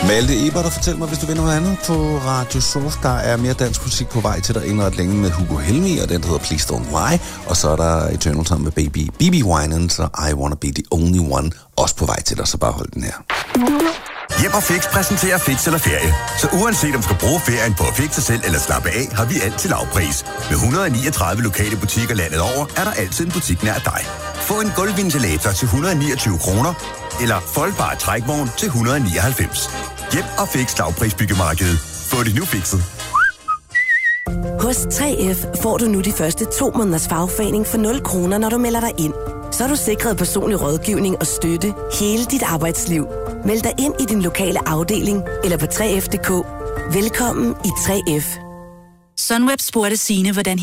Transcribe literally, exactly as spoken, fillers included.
Malte Ebert, og fortæl mig, hvis du vil noget andet på Radio Soft. Der er mere dansk musik på vej til dig inden ret længe med Hugo Helmi, og den hedder Please Don't Lie. Og så er der Eternal sammen med Baby B B Winans og I Wanna Be The Only One, også på vej til dig, så bare hold den her. Hjem og Fix præsenterer Fix eller ferie. Så uanset om du skal bruge ferien på at fikse selv eller slappe af, har vi altid lavpris. Med et hundrede og niogtredive lokale butikker landet over, er der altid en butik nær dig. Få en gulvventilator til et hundrede og niogtyve kroner, eller foldbar trækvogn til et hundrede og nioghalvfems. Hjem og Fix lavprisbyggemarkedet. Få det nu fikset. Hos tre F får du nu de første to måneders fagforening for nul kroner, når du melder dig ind. Så er du sikret personlig rådgivning og støtte hele dit arbejdsliv. Meld dig ind i din lokale afdeling eller på tre F punktum d k. Velkommen i tre F. Sunweb spurgte Signe, hvordan